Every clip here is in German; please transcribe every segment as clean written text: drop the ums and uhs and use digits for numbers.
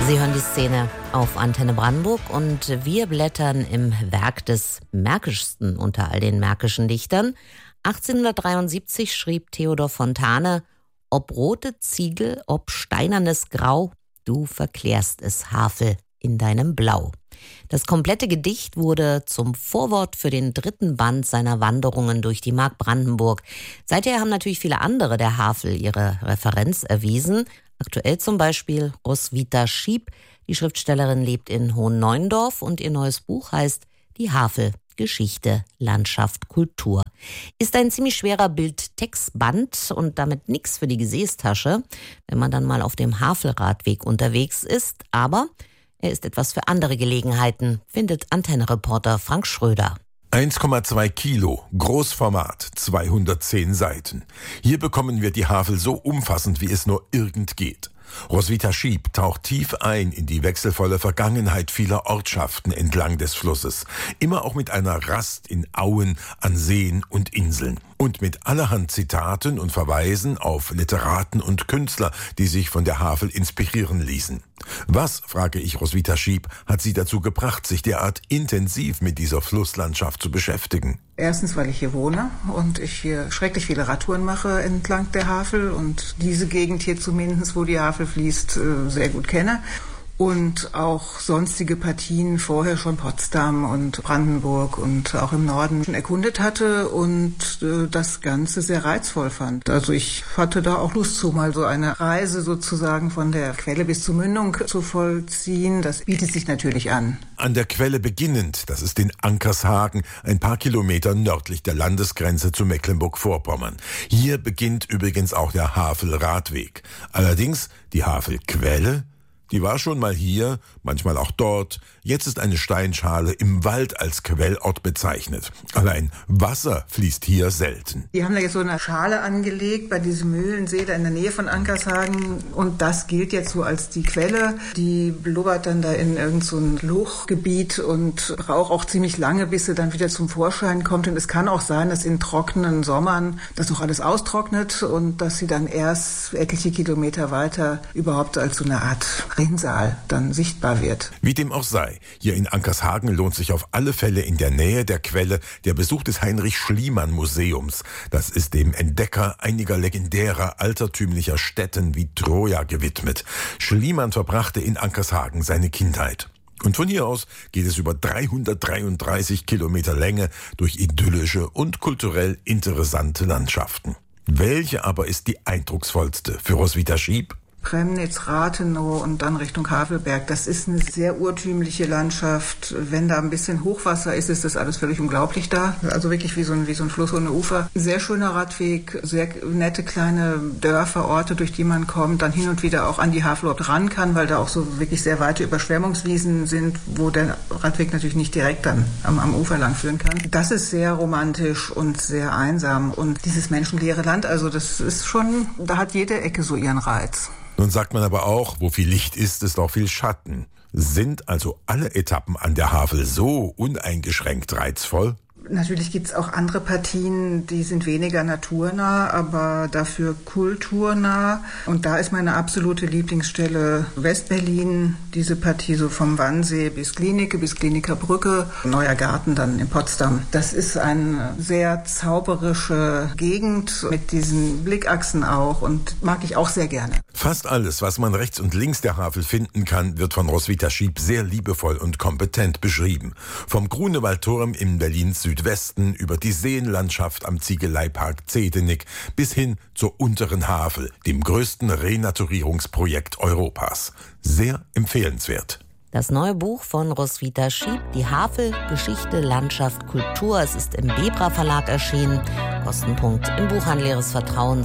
Sie hören die Szene auf Antenne Brandenburg und wir blättern im Werk des märkischsten unter all den märkischen Dichtern. 1873 schrieb Theodor Fontane: Ob rote Ziegel, ob steinernes Grau, du verklärst es, Havel, in deinem Blau. Das komplette Gedicht wurde zum Vorwort für den 3. Band seiner Wanderungen durch die Mark Brandenburg. Seither haben natürlich viele andere der Havel ihre Referenz erwiesen. Aktuell zum Beispiel Roswitha Schiep. Die Schriftstellerin lebt in Hohenneuendorf und ihr neues Buch heißt Die Havel, Geschichte, Landschaft, Kultur. Ist ein ziemlich schwerer Bildtextband und damit nichts für die Gesäßtasche, wenn man dann mal auf dem Havelradweg unterwegs ist. Aber er ist etwas für andere Gelegenheiten, findet Antenne-Reporter Frank Schröder. 1,2 Kilo, Großformat, 210 Seiten. Hier bekommen wir die Havel so umfassend, wie es nur irgend geht. Roswitha Schiep taucht tief ein in die wechselvolle Vergangenheit vieler Ortschaften entlang des Flusses. Immer auch mit einer Rast in Auen, an Seen und Inseln. Und mit allerhand Zitaten und Verweisen auf Literaten und Künstler, die sich von der Havel inspirieren ließen. Was, frage ich Roswitha Schiep, hat sie dazu gebracht, sich derart intensiv mit dieser Flusslandschaft zu beschäftigen? Erstens, weil ich hier wohne und ich hier schrecklich viele Radtouren mache entlang der Havel und diese Gegend hier zumindest, wo die Havel fließt, sehr gut kenne. Und auch sonstige Partien vorher schon Potsdam und Brandenburg und auch im Norden schon erkundet hatte und das Ganze sehr reizvoll fand. Also ich hatte da auch Lust zu, mal so eine Reise sozusagen von der Quelle bis zur Mündung zu vollziehen. Das bietet sich natürlich an. An der Quelle beginnend, das ist in Ankershagen, ein paar Kilometer nördlich der Landesgrenze zu Mecklenburg-Vorpommern. Hier beginnt übrigens auch der Havel-Radweg. Allerdings die Havel-Quelle, die war schon mal hier, manchmal auch dort. Jetzt ist eine Steinschale im Wald als Quellort bezeichnet. Allein Wasser fließt hier selten. Die haben da jetzt so eine Schale angelegt bei diesem Mühlensee da in der Nähe von Ankershagen. Und das gilt jetzt so als die Quelle. Die blubbert dann da in irgend so ein Lochgebiet und braucht auch ziemlich lange, bis sie dann wieder zum Vorschein kommt. Und es kann auch sein, dass in trockenen Sommern das auch alles austrocknet und dass sie dann erst etliche Kilometer weiter überhaupt als so eine Art Rinnsal dann sichtbar wird. Wie dem auch sei, hier in Ankershagen lohnt sich auf alle Fälle in der Nähe der Quelle der Besuch des Heinrich-Schliemann-Museums. Das ist dem Entdecker einiger legendärer altertümlicher Stätten wie Troja gewidmet. Schliemann verbrachte in Ankershagen seine Kindheit. Und von hier aus geht es über 333 Kilometer Länge durch idyllische und kulturell interessante Landschaften. Welche aber ist die eindrucksvollste für Roswitha Schiep? Premnitz, Rathenow und dann Richtung Havelberg. Das ist eine sehr urtümliche Landschaft. Wenn da ein bisschen Hochwasser ist, ist das alles völlig unglaublich da. Also wirklich wie so ein Fluss ohne Ufer. Sehr schöner Radweg, sehr nette kleine Dörfer, Orte, durch die man kommt, dann hin und wieder auch an die Havel überhaupt ran kann, weil da auch so wirklich sehr weite Überschwemmungswiesen sind, wo der Radweg natürlich nicht direkt dann am Ufer lang führen kann. Das ist sehr romantisch und sehr einsam. Und dieses menschenleere Land, also das ist schon, da hat jede Ecke so ihren Reiz. Nun sagt man aber auch, wo viel Licht ist auch viel Schatten. Sind also alle Etappen an der Havel so uneingeschränkt reizvoll? Natürlich gibt's auch andere Partien, die sind weniger naturnah, aber dafür kulturnah. Und da ist meine absolute Lieblingsstelle Westberlin, diese Partie so vom Wannsee bis Glienicke, bis Glienicke Brücke, Neuer Garten dann in Potsdam. Das ist eine sehr zauberische Gegend mit diesen Blickachsen auch und mag ich auch sehr gerne. Fast alles, was man rechts und links der Havel finden kann, wird von Roswitha Schiep sehr liebevoll und kompetent beschrieben. Vom Grunewaldturm in Berlins Südwesten über die Seenlandschaft am Ziegeleipark Zehdenick bis hin zur unteren Havel, dem größten Renaturierungsprojekt Europas. Sehr empfehlenswert. Das neue Buch von Roswitha Schiep, Die Havel, Geschichte, Landschaft, Kultur. Es ist im Bebra Verlag erschienen. Kostenpunkt im Buchhandel Ihres Vertrauens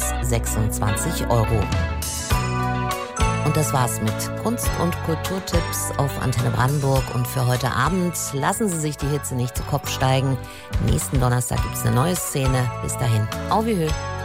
26 €. Und das war's mit Kunst- und Kulturtipps auf Antenne Brandenburg. Und für heute Abend lassen Sie sich die Hitze nicht zu Kopf steigen. Nächsten Donnerstag gibt's eine neue Szene. Bis dahin, auf Wiedersehen.